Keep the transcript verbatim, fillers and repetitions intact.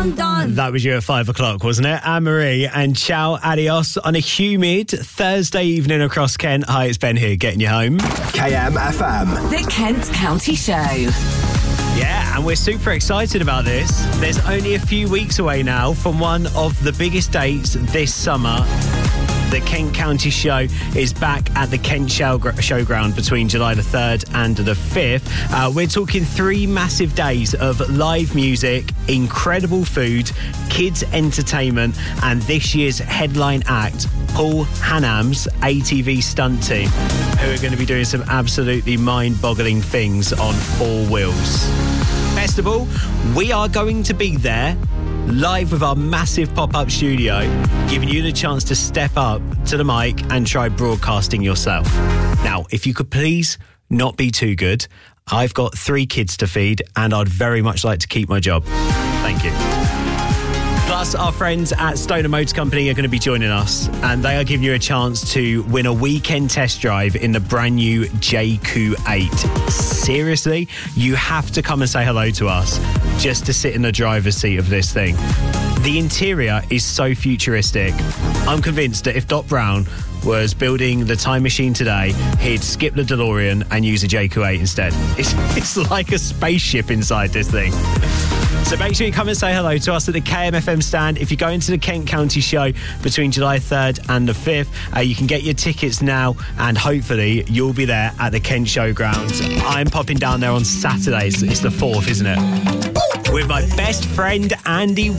Don Don. That was you at five o'clock, wasn't it? Anne-Marie and Ciao Adios on a humid Thursday evening across Kent. Hi, it's Ben here, getting you home. K M F M. The Kent County Show. Yeah, and we're super excited about this. There's only a few weeks away now from one of the biggest dates this summer. The Kent County Show is back at the Kent Show- Showground between July the third and the fifth. Uh, we're talking three massive days of live music, incredible food, kids entertainment, and this year's headline act, Paul Hannam's A T V stunt team, who are going to be doing some absolutely mind-boggling things on four wheels. Best of all, we are going to be there live with our massive pop-up studio, giving you the chance to step up to the mic and try broadcasting yourself. Now, if you could please not be too good, I've got three kids to feed and I'd very much like to keep my job. Thank you. Plus, our friends at Stoner Motor Company are going to be joining us, and they are giving you a chance to win a weekend test drive in the brand new J Q eight. Seriously, you have to come and say hello to us just to sit in the driver's seat of this thing. The interior is so futuristic. I'm convinced that if Doc Brown was building the time machine today, he'd skip the DeLorean and use a J Q eight instead. It's, it's like a spaceship inside this thing. So make sure you come and say hello to us at the K M F M stand. If you go into the Kent County Show between July third and the fifth, uh, you can get your tickets now, and hopefully you'll be there at the Kent Showground. I'm popping down there on Saturday. It's, it's the fourth, isn't it? With my best friend Andy